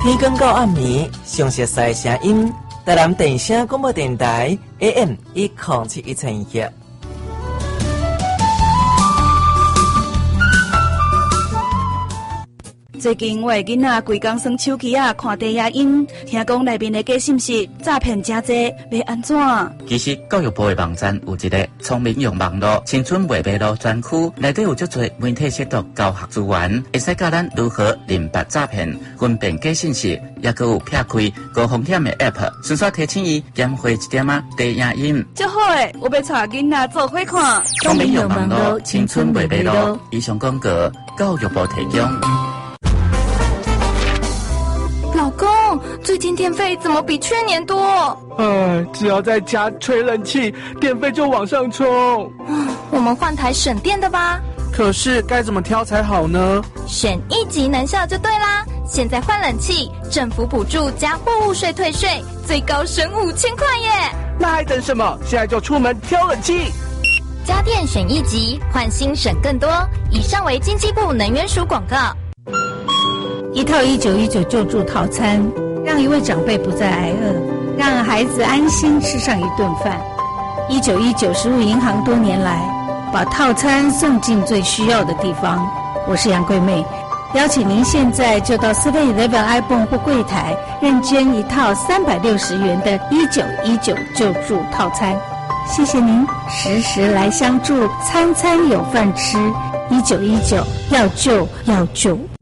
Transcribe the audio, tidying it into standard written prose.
天光到暗暝，详细赛声音，台南电声广播电台 AM1071千赫。 最近我的囡仔规工耍手机看低影音，听讲内面的假信息诈骗真多，要安怎？ 其实教育部的网站有一个聪明用网络青春未迷路专区，内底有足多媒体识读教学资源，会使教咱如何认别诈骗、分辨假信息，也佮有撇开高风险的 App， 顺续提醒伊减少一点低影音。 足好诶，我要带囡仔做伙看。 聪明用网络青春未迷路，以上广告教育部提供。 老公，最近电费怎么比去年多？ 只要在家吹冷气，电费就往上冲。 我们换台省电的吧。 可是该怎么挑才好呢？ 选一级能效就对啦。现在换冷气，政府补助加货物税退税，最高省5000块耶！ 那还等什么？现在就出门挑冷气。 家电选一级，换新省更多。以上为经济部能源署广告。 一套1919救助套餐，让一位长辈不再挨饿，让孩子安心吃上一顿饭。1919食物银行多年来把套餐送进最需要的地方。我是杨桂妹，邀请您现在就到7-11 iPhone 或柜台认捐一套360元的1919救助套餐。谢谢您时时来相助，餐餐有饭吃。1919要救要救。